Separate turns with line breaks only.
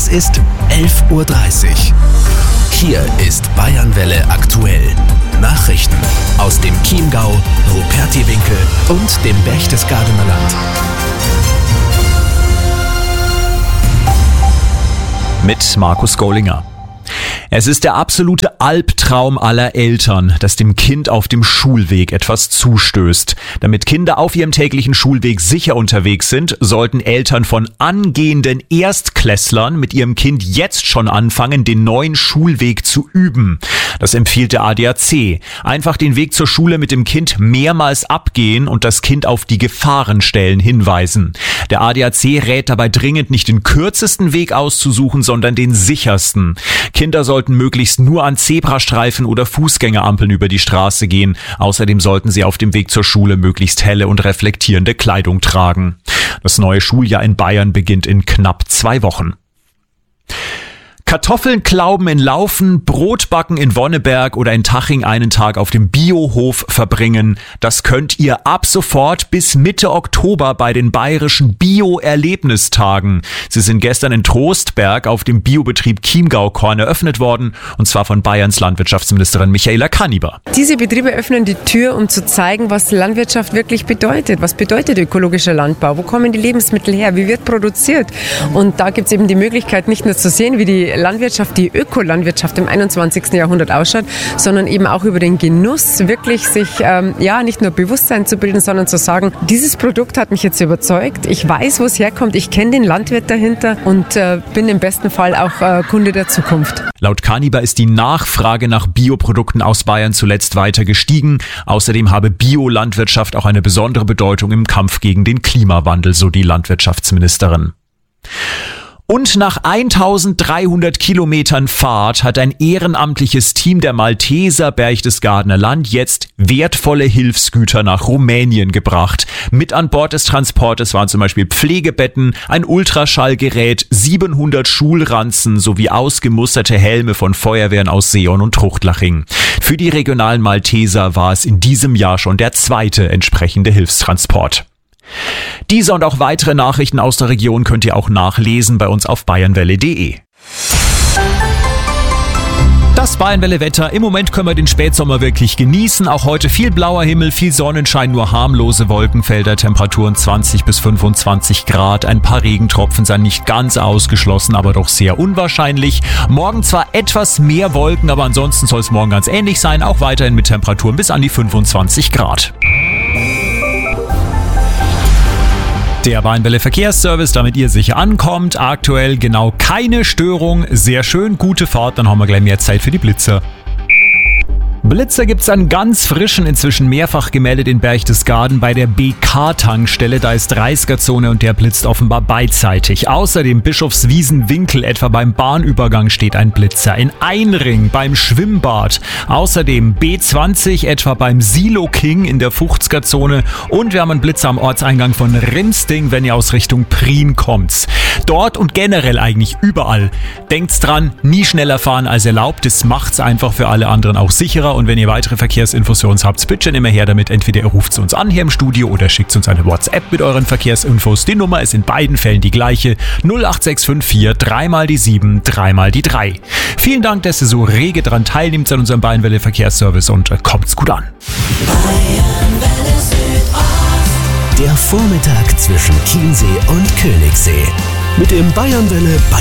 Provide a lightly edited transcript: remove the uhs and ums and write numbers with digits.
Es ist 11:30 Uhr. Hier ist Bayernwelle aktuell. Nachrichten aus dem Chiemgau, Rupertiwinkel und dem Berchtesgadener Land.
Mit Markus Gollinger. Es ist der absolute Albtraum aller Eltern, dass dem Kind auf dem Schulweg etwas zustößt. Damit Kinder auf ihrem täglichen Schulweg sicher unterwegs sind, sollten Eltern von angehenden Erstklässlern mit ihrem Kind jetzt schon anfangen, den neuen Schulweg zu üben. Das empfiehlt der ADAC. Einfach den Weg zur Schule mit dem Kind mehrmals abgehen und das Kind auf die Gefahrenstellen hinweisen. Der ADAC rät dabei dringend, nicht den kürzesten Weg auszusuchen, sondern den sichersten. Kinder sollten möglichst nur an Zebrastreifen oder Fußgängerampeln über die Straße gehen. Außerdem sollten sie auf dem Weg zur Schule möglichst helle und reflektierende Kleidung tragen. Das neue Schuljahr in Bayern beginnt in knapp 2 Wochen. Kartoffeln klauben in Laufen, Brot backen in Wonneberg oder in Taching einen Tag auf dem Biohof verbringen. Das könnt ihr ab sofort bis Mitte Oktober bei den bayerischen Bio-Erlebnistagen. Sie sind gestern in Trostberg auf dem Biobetrieb Chiemgau-Korn eröffnet worden, und zwar von Bayerns Landwirtschaftsministerin Michaela Kanniber.
Diese Betriebe öffnen die Tür, um zu zeigen, was Landwirtschaft wirklich bedeutet. Was bedeutet ökologischer Landbau? Wo kommen die Lebensmittel her? Wie wird produziert? Und da gibt es eben die Möglichkeit, nicht nur zu sehen, wie die Landwirtschaft, die Ökolandwirtschaft im 21. Jahrhundert ausschaut, sondern eben auch über den Genuss wirklich sich nicht nur Bewusstsein zu bilden, sondern zu sagen, dieses Produkt hat mich jetzt überzeugt, ich weiß, wo es herkommt, ich kenne den Landwirt dahinter und bin im besten Fall auch Kunde der Zukunft.
Laut Kanniber ist die Nachfrage nach Bioprodukten aus Bayern zuletzt weiter gestiegen. Außerdem habe Biolandwirtschaft auch eine besondere Bedeutung im Kampf gegen den Klimawandel, so die Landwirtschaftsministerin. Und nach 1300 Kilometern Fahrt hat ein ehrenamtliches Team der Malteser Berchtesgadener Land jetzt wertvolle Hilfsgüter nach Rumänien gebracht. Mit an Bord des Transportes waren zum Beispiel Pflegebetten, ein Ultraschallgerät, 700 Schulranzen sowie ausgemusterte Helme von Feuerwehren aus Seeon und Truchtlaching. Für die regionalen Malteser war es in diesem Jahr schon der zweite entsprechende Hilfstransport. Diese und auch weitere Nachrichten aus der Region könnt ihr auch nachlesen bei uns auf bayernwelle.de. Das Bayernwelle-Wetter. Im Moment können wir den Spätsommer wirklich genießen. Auch heute viel blauer Himmel, viel Sonnenschein, nur harmlose Wolkenfelder, Temperaturen 20 bis 25 Grad. Ein paar Regentropfen seien nicht ganz ausgeschlossen, aber doch sehr unwahrscheinlich. Morgen zwar etwas mehr Wolken, aber ansonsten soll es morgen ganz ähnlich sein. Auch weiterhin mit Temperaturen bis an die 25 Grad. Der Bayernwelle Verkehrsservice, damit ihr sicher ankommt. Aktuell genau keine Störung. Sehr schön, gute Fahrt. Dann haben wir gleich mehr Zeit für die Blitzer. Blitzer gibt's an ganz frischen, inzwischen mehrfach gemeldet in Berchtesgaden bei der BK-Tankstelle. Da ist 30er-Zone und der blitzt offenbar beidseitig. Außerdem Bischofswiesen-Winkel, etwa beim Bahnübergang steht ein Blitzer. In Einring beim Schwimmbad. Außerdem B20, etwa beim Silo King in der 50er-Zone. Und wir haben einen Blitzer am Ortseingang von Rinsting, wenn ihr aus Richtung Prien kommt. Dort und generell eigentlich überall. Denkt's dran, nie schneller fahren als erlaubt. Das macht's einfach für alle anderen auch sicherer. Und wenn ihr weitere Verkehrsinfos für uns habt, bitte immer her damit. Entweder ihr ruft uns an hier im Studio oder schickt uns eine WhatsApp mit euren Verkehrsinfos. Die Nummer ist in beiden Fällen die gleiche. 08654 3 mal die 7, 3 mal die 3. Vielen Dank, dass ihr so rege dran teilnehmt an unserem Bayernwelle Verkehrsservice und kommt's gut an.
Der Vormittag zwischen Chiemsee und Königssee. Mit dem Bayernwelle